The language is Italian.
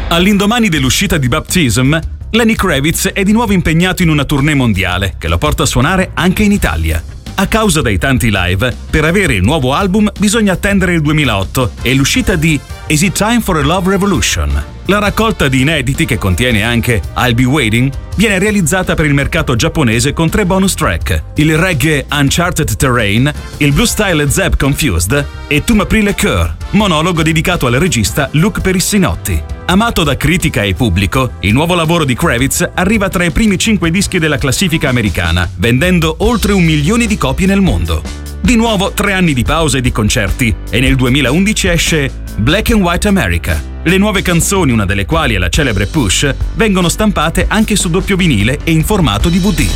All'indomani dell'uscita di Baptism, Lenny Kravitz è di nuovo impegnato in una tournée mondiale che lo porta a suonare anche in Italia. A causa dei tanti live, per avere il nuovo album bisogna attendere il 2008 e l'uscita di Is It Time for a Love Revolution? La raccolta di inediti, che contiene anche I'll Be Waiting, viene realizzata per il mercato giapponese con 3 bonus track: il reggae Uncharted Terrain, il blue style Zeb Confused e Tu m'apris le cœur, monologo dedicato al regista Luc Perissinotti. Amato da critica e pubblico, il nuovo lavoro di Kravitz arriva tra i primi 5 dischi della classifica americana, vendendo oltre 1 milione di copie nel mondo. Di nuovo 3 anni di pausa e di concerti, e nel 2011 esce Black and White America. Le nuove canzoni, una delle quali è la celebre Push, vengono stampate anche su doppio vinile e in formato DVD.